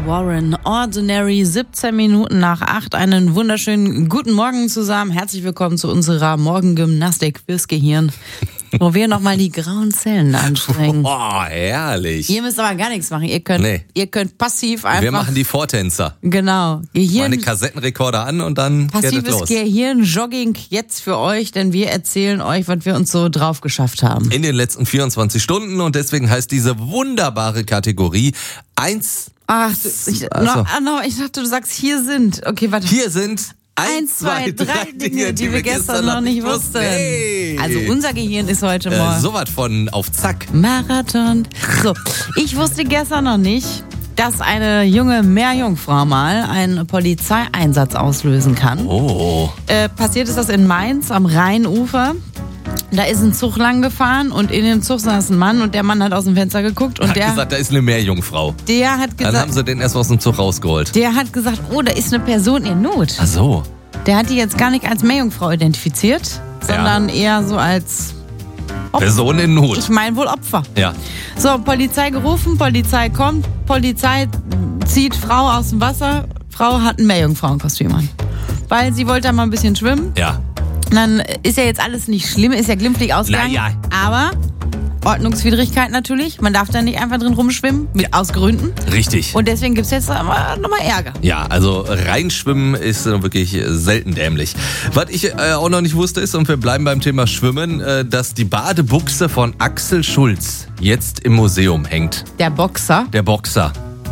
Warren, Ordinary, 17 Minuten nach 8. Einen wunderschönen guten Morgen zusammen. Herzlich willkommen zu unserer Morgengymnastik fürs Gehirn, wo wir nochmal die grauen Zellen anstrengen. Boah, herrlich. Ihr müsst aber gar nichts machen. Ihr könnt passiv einfach... Wir machen die Vortänzer. Genau. Meine Kassettenrekorder an und dann geht es los. Passives Gehirn-Jogging jetzt für euch, denn wir erzählen euch, was wir uns so drauf geschafft haben. In den letzten 24 Stunden und deswegen heißt diese wunderbare Kategorie 1... Ach, ich dachte, du sagst, hier sind. Okay, warte. Hier sind 1, 2, 3 Dinge, die wir gestern noch nicht wussten. Hey. Also unser Gehirn ist heute morgen. Sowas von auf Zack. Marathon. So, ich wusste gestern noch nicht, dass eine junge Meerjungfrau mal einen Polizeieinsatz auslösen kann. Oh. Passiert ist das in Mainz am Rheinufer. Da ist ein Zug lang gefahren und in dem Zug saß ein Mann und der Mann hat aus dem Fenster geguckt und Hat gesagt, da ist eine Meerjungfrau. Der hat gesagt, Dann haben sie den erst aus dem Zug rausgeholt. Der hat gesagt, oh, da ist eine Person in Not. Ach so. Der hat die jetzt gar nicht als Meerjungfrau identifiziert, sondern eher so als Person in Not. Ich meine wohl Opfer. Ja. So, Polizei gerufen, Polizei kommt, Polizei zieht Frau aus dem Wasser. Frau hat ein Meerjungfrauenkostüm an. Weil sie wollte da mal ein bisschen schwimmen. Ja. Dann ist ja jetzt alles nicht schlimm, ist ja glimpflich ausgegangen. Naja. Aber Ordnungswidrigkeit natürlich. Man darf da nicht einfach drin rumschwimmen, aus Gründen. Richtig. Und deswegen gibt es jetzt nochmal Ärger. Ja, also reinschwimmen ist wirklich selten dämlich. Was ich auch noch nicht wusste ist, und wir bleiben beim Thema Schwimmen, dass die Badebuchse von Axel Schulz jetzt im Museum hängt. Der Boxer. Der Boxer.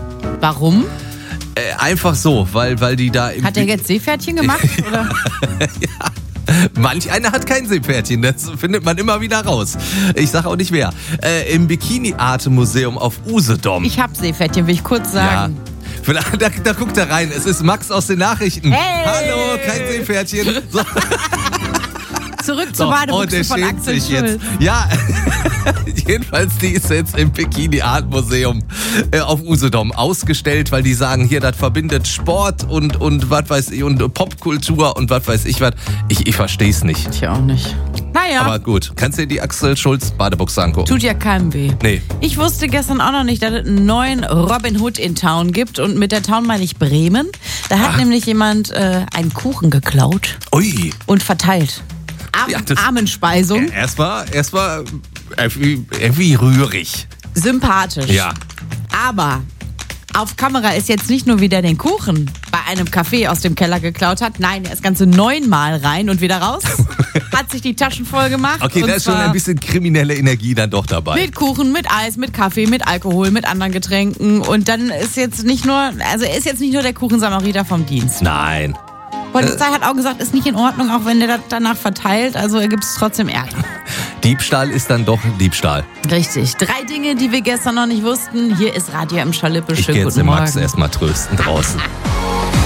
Warum? Einfach so, weil die da... Hat der jetzt Seepferdchen gemacht? Oder? Ja. Manch einer hat kein Seepferdchen, das findet man immer wieder raus. Ich sag auch nicht wer. Im Bikini-Art-Museum auf Usedom. Ich hab Seepferdchen, will ich kurz sagen. Ja. Da guckt er rein. Es ist Max aus den Nachrichten. Hey! Hallo, kein Seepferdchen. So. Zurück zur Badebuchse von Axel Schulz. Jetzt. Ja, jedenfalls, die ist jetzt im Bikini-Art-Museum auf Usedom ausgestellt, weil die sagen, hier, das verbindet Sport und was weiß ich, und Popkultur und was weiß ich was. Ich versteh's nicht. Ich auch nicht. Naja. Aber gut, kannst du dir die Axel Schulz Badebuchse angucken? Tut ja keinem weh. Nee. Ich wusste gestern auch noch nicht, dass es einen neuen Robin Hood in Town gibt. Und mit der Town meine ich Bremen. Da hat nämlich jemand einen Kuchen geklaut. Ui. Und verteilt. Armenspeisung. Erstmal irgendwie rührig. Sympathisch. Ja. Aber auf Kamera ist jetzt nicht nur, wie der den Kuchen bei einem Café aus dem Keller geklaut hat. Nein, er ist ganze 9-mal rein und wieder raus. Hat sich die Taschen voll gemacht. Okay, da ist schon ein bisschen kriminelle Energie dann doch dabei. Mit Kuchen, mit Eis, mit Kaffee, mit Alkohol, mit anderen Getränken. Und dann ist jetzt nicht nur, er ist jetzt nicht nur der Kuchensamariter vom Dienst. Nein. Polizei hat auch gesagt, ist nicht in Ordnung, auch wenn der das danach verteilt. Also gibt es trotzdem Ärger. Diebstahl ist dann doch Diebstahl. Richtig. 3 Dinge, die wir gestern noch nicht wussten. Hier ist Radio M. Schalippe. Ich gehe jetzt den Max erstmal trösten draußen.